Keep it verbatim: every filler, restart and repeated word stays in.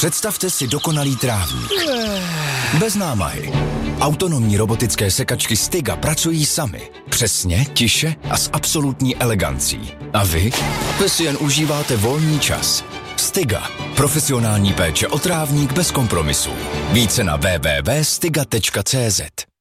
Představte si dokonalý trávník. Bez námahy. Autonomní robotické sekačky Styga pracují samy. Přesně, tiše a s absolutní elegancí. A vy? Vy si jen užíváte volný čas. Styga. Profesionální péče o trávník bez kompromisů. Více na w w w tečka styga tečka c z.